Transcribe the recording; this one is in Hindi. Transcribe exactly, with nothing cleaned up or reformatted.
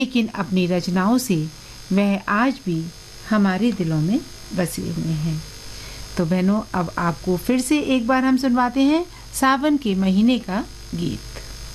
लेकिन अपनी रचनाओं से वह आज भी हमारे दिलों में बसे हुए हैं। तो बहनों, अब आपको फिर से एक बार हम सुनवाते हैं सावन के महीने का गीत।